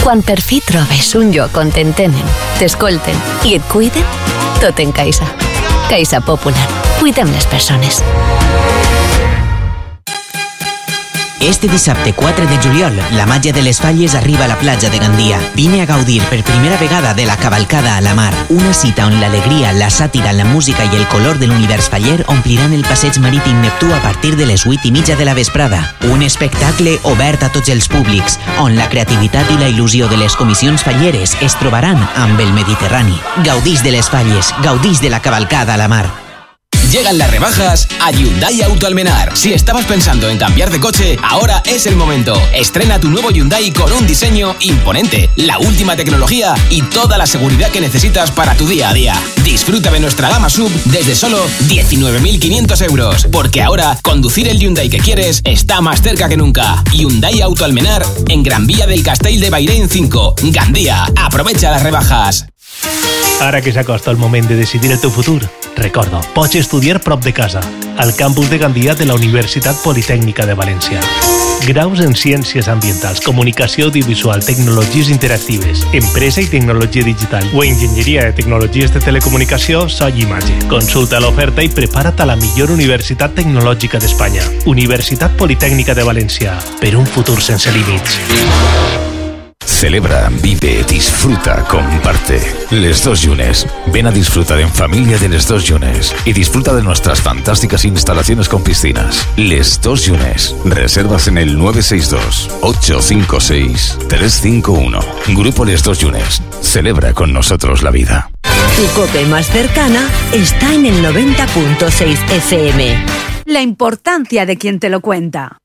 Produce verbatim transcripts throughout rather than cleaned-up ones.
Quan per fi trobes un lloc on t'entenen, t'escolten i et cuiden, tot en Caixa. Caixa Popular. Cuidem les persones. Este dissabte quatre de juliol, la màgia de les Falles arriba a la platja de Gandia. Vine a gaudir per primera vegada de la cavalcada a la mar. Una cita on l'alegria, la sàtira, la música i el color de l'univers faller ompliran el passeig marítim Neptú a partir de les vuit i mitja de la vesprada. Un espectacle obert a tots els públics, on la creativitat i la il·lusió de les comissions falleres es trobaran amb el Mediterrani. Gaudís de les Falles, gaudís de la cavalcada a la mar. Llegan las rebajas a Hyundai Auto Almenar. Si estabas pensando en cambiar de coche, ahora es el momento. Estrena tu nuevo Hyundai con un diseño imponente, la última tecnología y toda la seguridad que necesitas para tu día a día. Disfruta de nuestra gama sub desde solo diecinueve mil quinientos euros, porque ahora conducir el Hyundai que quieres está más cerca que nunca. Hyundai Auto Almenar en Gran Vía del Castell de Bairén cinco, Gandía. Aprovecha las rebajas. Ara que s'acosta el moment de decidir el teu futur, recorda, pots estudiar prop de casa, al campus de Gandia de la Universitat Politècnica de València. Graus en Ciències Ambientals, Comunicació Audiovisual, Tecnologies Interactives, Empresa i Tecnologia Digital o Enginyeria de Tecnologies de Telecomunicació, so i imatge. Consulta l'oferta i prepara't a la millor universitat tecnològica d'Espanya. Universitat Politècnica de València, per un futur sense límits. Celebra, vive, disfruta, comparte. Les Dos Llunes. Ven a disfrutar en familia de Les Dos Llunes y disfruta de nuestras fantásticas instalaciones con piscinas. Les Dos Llunes. Reservas en el nueve seis dos, ocho cinco seis, tres cinco uno. Grupo Les Dos Llunes. Celebra con nosotros la vida. Tu cope más cercana está en el noventa punto seis F M. La importancia de quien te lo cuenta.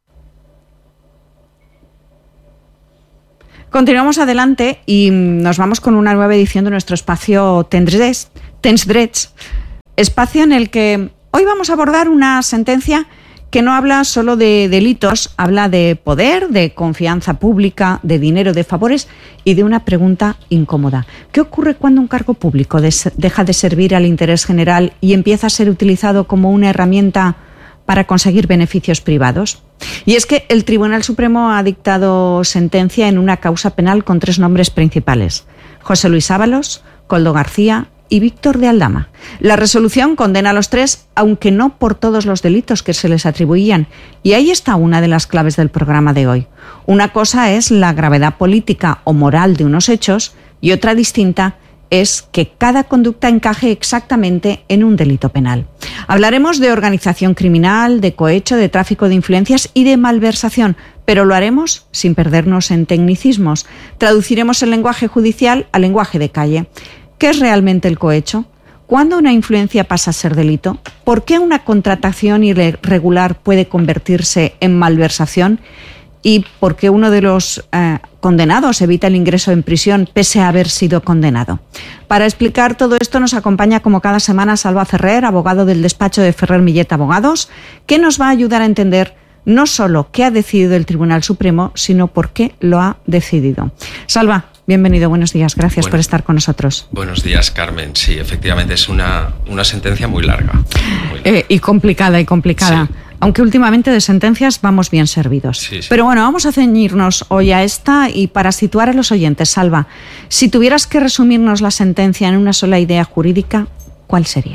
Continuamos adelante y nos vamos con una nueva edición de nuestro espacio Tens Drets, Tens Drets, espacio en el que hoy vamos a abordar una sentencia que no habla solo de delitos, habla de poder, de confianza pública, de dinero, de favores y de una pregunta incómoda. ¿Qué ocurre cuando un cargo público deja de servir al interés general y empieza a ser utilizado como una herramienta para conseguir beneficios privados? Y es que el Tribunal Supremo ha dictado sentencia en una causa penal con tres nombres principales: José Luis Ábalos, Koldo García y Víctor de Aldama. La resolución condena a los tres, aunque no por todos los delitos que se les atribuían. Y ahí está una de las claves del programa de hoy. Una cosa es la gravedad política o moral de unos hechos y otra distinta es que cada conducta encaje exactamente en un delito penal. Hablaremos de organización criminal, de cohecho, de tráfico de influencias y de malversación, pero lo haremos sin perdernos en tecnicismos. Traduciremos el lenguaje judicial al lenguaje de calle. ¿Qué es realmente el cohecho? ¿Cuándo una influencia pasa a ser delito? ¿Por qué una contratación irregular puede convertirse en malversación? ¿Y por qué uno de los eh, condenados evita el ingreso en prisión pese a haber sido condenado? Para explicar todo esto nos acompaña como cada semana Salva Ferrer, abogado del despacho de Ferrer Millet Abogados, que nos va a ayudar a entender no solo qué ha decidido el Tribunal Supremo, sino por qué lo ha decidido. Salva, bienvenido, buenos días, gracias bueno, por estar con nosotros. Buenos días, Carmen. Sí, efectivamente es una, una sentencia muy larga. Muy larga. Eh, y complicada, y complicada. Sí. Aunque últimamente de sentencias vamos bien servidos. Sí, sí. Pero bueno, vamos a ceñirnos hoy a esta y para situar a los oyentes, Salva, si tuvieras que resumirnos la sentencia en una sola idea jurídica, ¿cuál sería?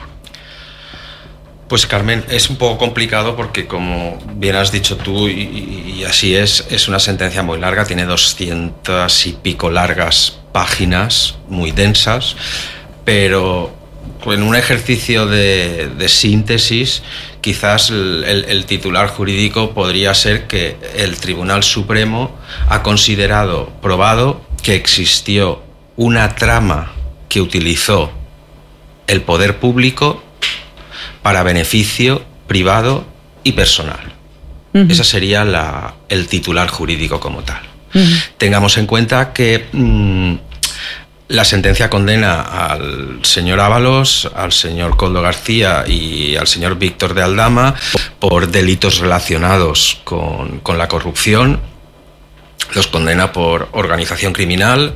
Pues Carmen, es un poco complicado porque como bien has dicho tú y, y así es, es una sentencia muy larga, tiene doscientas y pico largas páginas, muy densas, pero en un ejercicio de, de síntesis, quizás el, el, el titular jurídico podría ser que el Tribunal Supremo ha considerado probado que existió una trama que utilizó el poder público para beneficio privado y personal. Uh-huh. Ese sería la, el titular jurídico como tal. Uh-huh. Tengamos en cuenta que mmm, la sentencia condena al señor Ábalos, al señor Koldo García y al señor Víctor de Aldama por delitos relacionados con, con la corrupción. Los condena por organización criminal,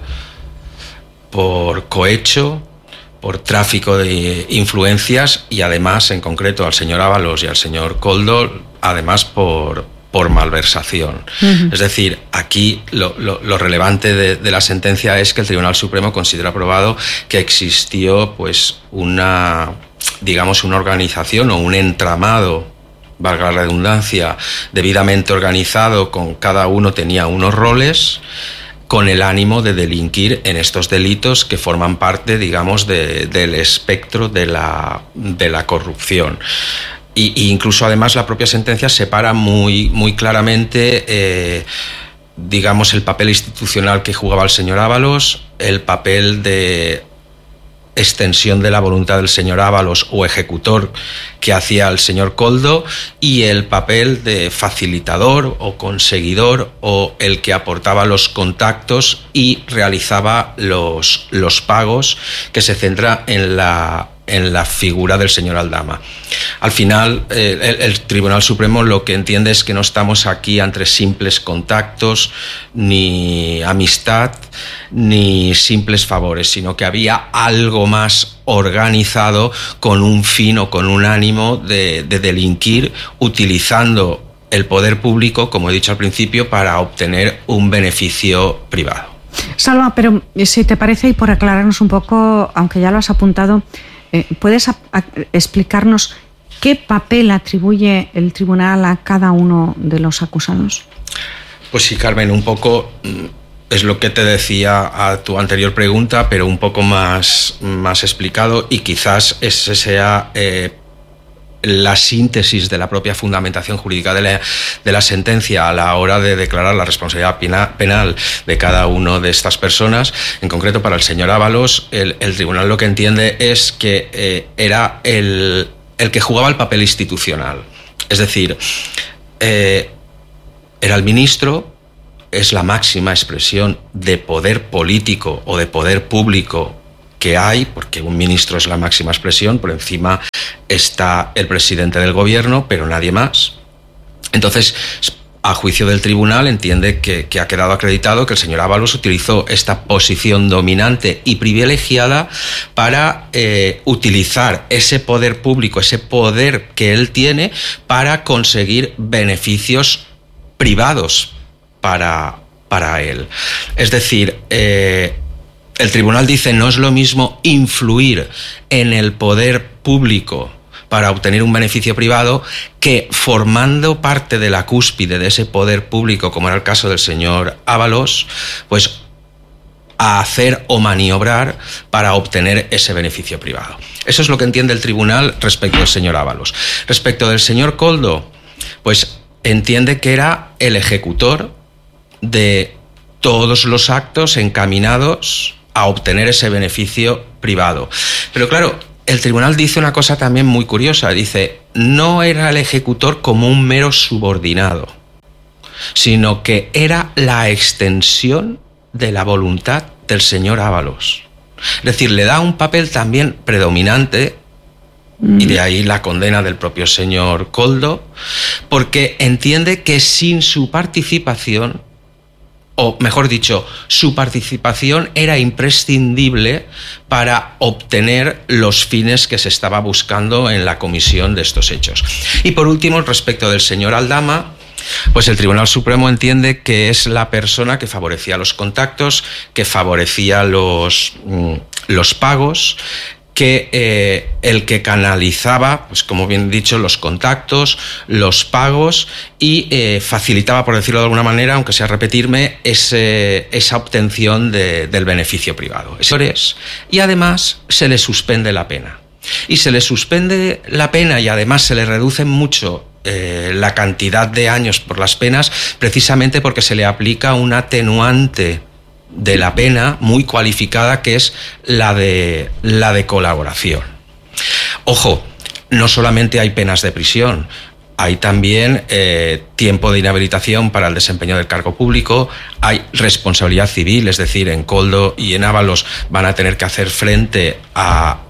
por cohecho, por tráfico de influencias y además, en concreto, al señor Ábalos y al señor Koldo, además por por malversación. Uh-huh. Es decir, aquí lo, lo, lo relevante de, de la sentencia es que el Tribunal Supremo considera probado que existió pues una, digamos, una organización o un entramado, valga la redundancia, debidamente organizado, con cada uno tenía unos roles, con el ánimo de delinquir en estos delitos que forman parte, digamos, de, del espectro de la, de la corrupción. Y, y incluso además la propia sentencia separa muy, muy claramente, eh, digamos, el papel institucional que jugaba el señor Ábalos, el papel de extensión de la voluntad del señor Ábalos o ejecutor que hacía el señor Koldo, y el papel de facilitador o conseguidor, o el que aportaba los contactos y realizaba los, los pagos, que se centra en la en la figura del señor Aldama. Al final, eh, el, el Tribunal Supremo lo que entiende es que no estamos aquí ante simples contactos, ni amistad, ni simples favores, sino que había algo más organizado con un fin o con un ánimo de, de delinquir, utilizando el poder público, como he dicho al principio, para obtener un beneficio privado. Salva, pero si te parece, y por aclararnos un poco, aunque ya lo has apuntado, Eh, ¿puedes a, a, explicarnos qué papel atribuye el tribunal a cada uno de los acusados? Pues sí, Carmen, un poco es lo que te decía a tu anterior pregunta, pero un poco más, más explicado, y quizás ese sea eh, la síntesis de la propia fundamentación jurídica de la, de la sentencia a la hora de declarar la responsabilidad penal de cada una de estas personas. En concreto, para el señor Ábalos, el, el tribunal lo que entiende es que eh, era el, el que jugaba el papel institucional. Es decir, eh, era el ministro, es la máxima expresión de poder político o de poder público que hay, porque un ministro es la máxima expresión, por encima está el presidente del gobierno, pero nadie más. Entonces, a juicio del tribunal, entiende que, que ha quedado acreditado que el señor Ábalos utilizó esta posición dominante y privilegiada para eh, utilizar ese poder público, ese poder que él tiene, para conseguir beneficios privados para, para él. Es decir, eh, el tribunal dice no es lo mismo influir en el poder público para obtener un beneficio privado que, formando parte de la cúspide de ese poder público, como era el caso del señor Ábalos, pues a hacer o maniobrar para obtener ese beneficio privado. Eso es lo que entiende el tribunal respecto del señor Ábalos. Respecto del señor Koldo, pues entiende que era el ejecutor de todos los actos encaminados a obtener ese beneficio privado. Pero claro, el tribunal dice una cosa también muy curiosa. Dice, no era el ejecutor como un mero subordinado, sino que era la extensión de la voluntad del señor Ábalos. Es decir, le da un papel también predominante, y de ahí la condena del propio señor Koldo, porque entiende que sin su participación, o mejor dicho, su participación era imprescindible para obtener los fines que se estaba buscando en la comisión de estos hechos. Y por último, respecto del señor Aldama, pues el Tribunal Supremo entiende que es la persona que favorecía los contactos, que favorecía los, los pagos, que eh, el que canalizaba, pues como bien he dicho, los contactos, los pagos, y eh, facilitaba, por decirlo de alguna manera, aunque sea repetirme, ese, esa obtención de, del beneficio privado. Y además se le suspende la pena. Y se le suspende la pena y además se le reduce mucho eh, la cantidad de años por las penas, precisamente porque se le aplica un atenuante de la pena muy cualificada, que es la de, la de colaboración. Ojo, no solamente hay penas de prisión, hay también eh, tiempo de inhabilitación para el desempeño del cargo público, hay responsabilidad civil, es decir, en Koldo y en Ábalos van a tener que hacer frente a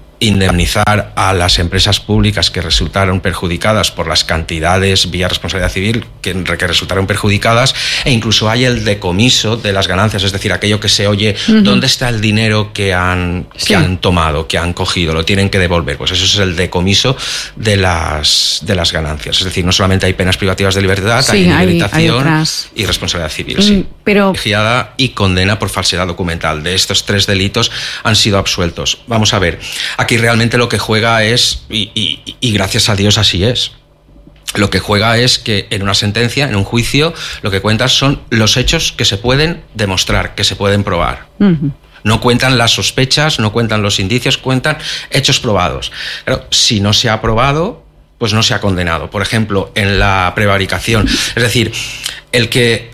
indemnizar a las empresas públicas que resultaron perjudicadas por las cantidades vía responsabilidad civil que, que resultaron perjudicadas, e incluso hay el decomiso de las ganancias, es decir, aquello que se oye, uh-huh. ¿dónde está el dinero que han, sí. que han tomado, que han cogido? Lo tienen que devolver. Pues eso es el decomiso de las, de las ganancias. Es decir, no solamente hay penas privativas de libertad, sí, hay inhabilitación hay, hay y responsabilidad civil. Mm, sí. Pero... y condena por falsedad documental. De estos tres delitos han sido absueltos. Vamos a ver, aquí realmente lo que juega es, y, y, y gracias a Dios así es, lo que juega es que en una sentencia, en un juicio, lo que cuentan son los hechos que se pueden demostrar, que se pueden probar. Uh-huh. No cuentan las sospechas, no cuentan los indicios, cuentan hechos probados. Pero si no se ha probado, pues no se ha condenado. Por ejemplo, en la prevaricación. Es decir, el que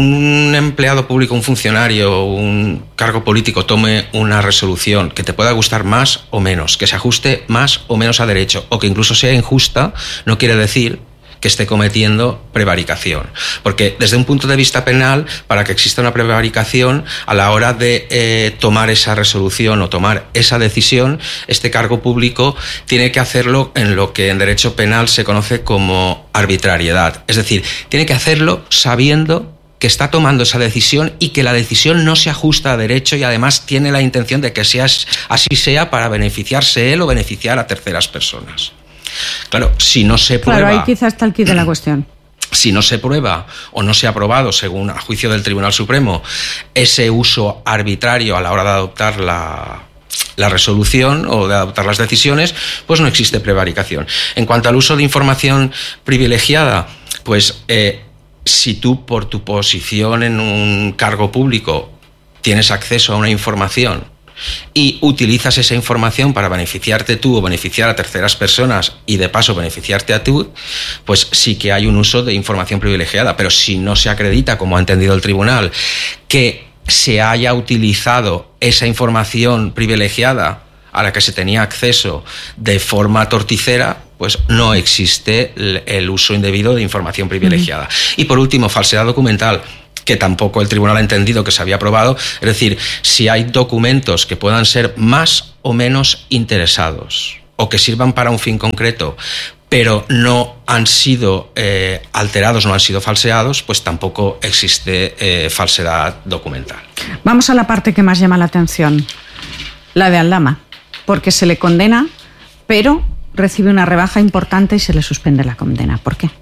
un empleado público, un funcionario, un cargo político tome una resolución que te pueda gustar más o menos, que se ajuste más o menos a derecho, o que incluso sea injusta, no quiere decir que esté cometiendo prevaricación. Porque desde un punto de vista penal, para que exista una prevaricación, a la hora de eh, tomar esa resolución o tomar esa decisión, este cargo público tiene que hacerlo en lo que en derecho penal se conoce como arbitrariedad. Es decir, tiene que hacerlo sabiendo que está tomando esa decisión y que la decisión no se ajusta a derecho, y además tiene la intención de que sea, así sea para beneficiarse él o beneficiar a terceras personas. Claro, si no se prueba... Claro, ahí quizás está el quid de la cuestión. Si no se prueba o no se ha aprobado, según a juicio del Tribunal Supremo, ese uso arbitrario a la hora de adoptar la, la resolución o de adoptar las decisiones, pues no existe prevaricación. En cuanto al uso de información privilegiada, pues eh, si tú por tu posición en un cargo público tienes acceso a una información y utilizas esa información para beneficiarte tú o beneficiar a terceras personas y de paso beneficiarte a tú, pues sí que hay un uso de información privilegiada. Pero si no se acredita, como ha entendido el tribunal, que se haya utilizado esa información privilegiada a la que se tenía acceso de forma torticera, pues no existe el uso indebido de información privilegiada. Uh-huh. Y por último, falsedad documental, que tampoco el tribunal ha entendido que se había aprobado. Es decir, si hay documentos que puedan ser más o menos interesados o que sirvan para un fin concreto, pero no han sido eh, alterados, no han sido falseados, pues tampoco existe eh, falsedad documental. Vamos a la parte que más llama la atención, la de Aldama, porque se le condena, pero recibe una rebaja importante y se le suspende la condena. ¿Por qué?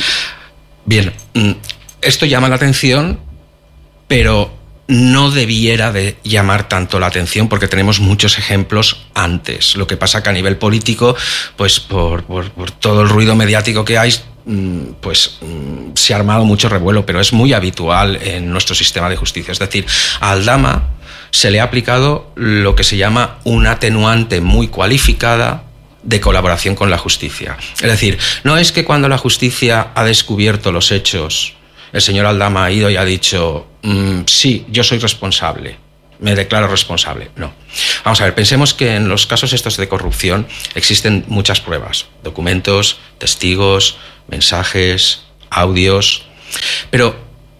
Bien, esto llama la atención, pero no debiera de llamar tanto la atención porque tenemos muchos ejemplos antes. Lo que pasa que a nivel político, pues por, por, por todo el ruido mediático que hay, pues se ha armado mucho revuelo, pero es muy habitual en nuestro sistema de justicia. Es decir, a Aldama se le ha aplicado lo que se llama una atenuante muy cualificada de colaboración con la justicia. Es decir, no es que cuando la justicia ha descubierto los hechos, el señor Aldama ha ido y ha dicho, mmm, sí, yo soy responsable, me declaro responsable. No. Vamos a ver, pensemos que en los casos estos de corrupción existen muchas pruebas, documentos, testigos, mensajes, audios, pero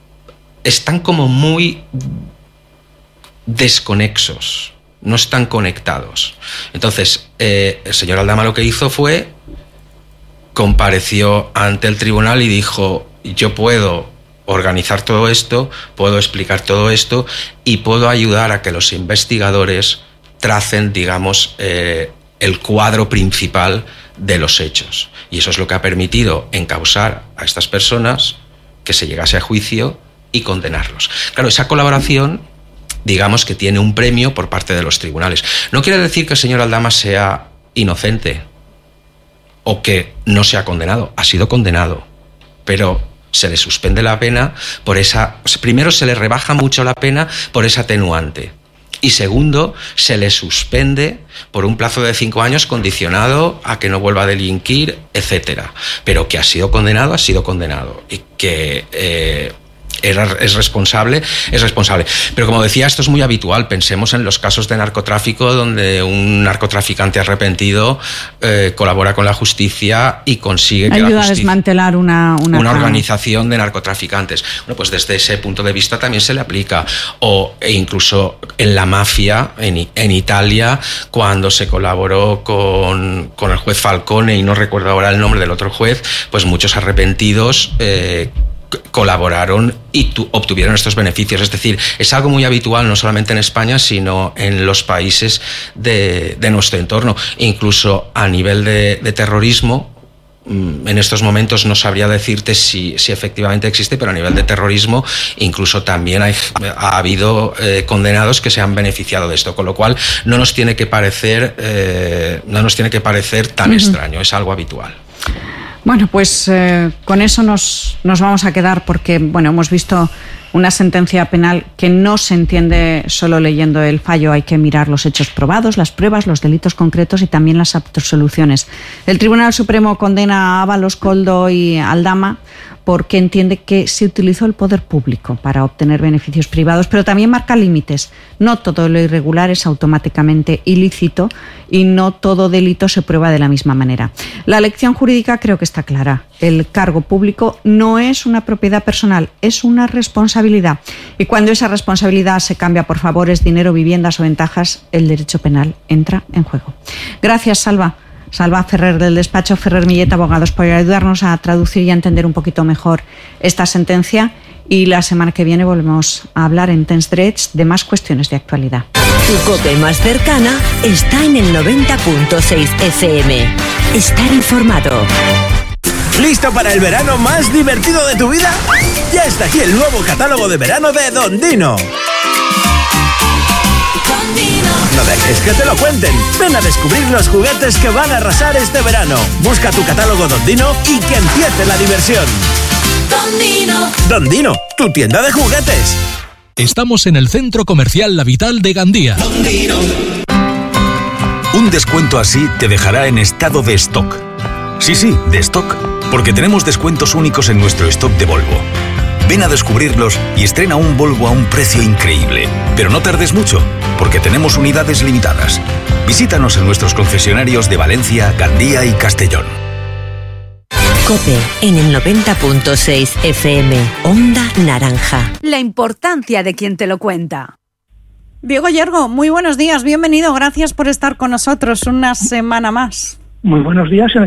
están como muy desconexos, no están conectados. Entonces, eh, el señor Aldama lo que hizo fue, compareció ante el tribunal y dijo, yo puedo organizar todo esto, puedo explicar todo esto y puedo ayudar a que los investigadores tracen, digamos, eh, el cuadro principal de los hechos. Y eso es lo que ha permitido encausar a estas personas, que se llegase a juicio y condenarlos. Claro, esa colaboración, digamos que tiene un premio por parte de los tribunales. No quiere decir que el señor Aldama sea inocente o que no sea condenado. Ha sido condenado, pero se le suspende la pena por esa... Primero, se le rebaja mucho la pena por esa atenuante. Y segundo, se le suspende por un plazo de cinco años condicionado a que no vuelva a delinquir, etcétera. Pero que ha sido condenado, ha sido condenado. Y que... Eh, Era, es responsable, es responsable. Pero como decía, esto es muy habitual. Pensemos en los casos de narcotráfico donde un narcotraficante arrepentido eh, colabora con la justicia y consigue que ayuda la justicia... a desmantelar una... Una, una organización de narcotraficantes. Bueno, pues desde ese punto de vista también se le aplica. O e incluso en la mafia, en, en Italia, cuando se colaboró con, con el juez Falcone, y no recuerdo ahora el nombre del otro juez, pues muchos arrepentidos eh, colaboraron y tu, obtuvieron estos beneficios. Es decir, es algo muy habitual no solamente en España, sino en los países de, de nuestro entorno. Incluso a nivel de, de terrorismo, en estos momentos no sabría decirte si, si efectivamente existe, pero a nivel de terrorismo incluso también hay, ha habido eh, condenados que se han beneficiado de esto, con lo cual no nos tiene que parecer, eh, no nos tiene que parecer tan uh-huh. extraño, es algo habitual. Bueno, pues eh, con eso nos, nos vamos a quedar, porque bueno, hemos visto una sentencia penal que no se entiende solo leyendo el fallo. Hay que mirar los hechos probados, las pruebas, los delitos concretos y también las absoluciones. El Tribunal Supremo condena a Ábalos, Koldo y Aldama porque entiende que se utilizó el poder público para obtener beneficios privados, pero también marca límites. No todo lo irregular es automáticamente ilícito y no todo delito se prueba de la misma manera. La lección jurídica creo que está clara. El cargo público no es una propiedad personal, es una responsabilidad. Y cuando esa responsabilidad se cambia por favores, dinero, viviendas o ventajas, el derecho penal entra en juego. Gracias, Salva. Salva Ferrer, del despacho Ferrer Millet Abogados, por ayudarnos a traducir y a entender un poquito mejor esta sentencia. Y la semana que viene volvemos a hablar en Tens Drets de más cuestiones de actualidad. Tu COPE más cercana está en el noventa punto seis F M. Estar informado. ¿Listo para el verano más divertido de tu vida? Ya está aquí el nuevo catálogo de verano de Don Dino. No dejes que te lo cuenten. Ven a descubrir los juguetes que van a arrasar este verano. Busca tu catálogo Don Dino y que empiece la diversión. Don Dino. Don Dino, tu tienda de juguetes. Estamos en el Centro Comercial La Vital de Gandía. Don Dino. Un descuento así te dejará en estado de stock. Sí, sí, de stock. Porque tenemos descuentos únicos en nuestro stock de Volvo. Ven a descubrirlos y estrena un Volvo a un precio increíble. Pero no tardes mucho, porque tenemos unidades limitadas. Visítanos en nuestros concesionarios de Valencia, Gandía y Castellón. COPE en el noventa punto seis F M. Onda Naranja. La importancia de quien te lo cuenta. Diego Yergo, muy buenos días, bienvenido, gracias por estar con nosotros una semana más. Muy buenos días,